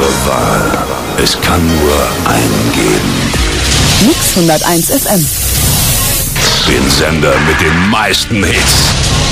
Wahl. Es kann nur einen geben. Mix 101 FM. Den Sender mit den meisten Hits.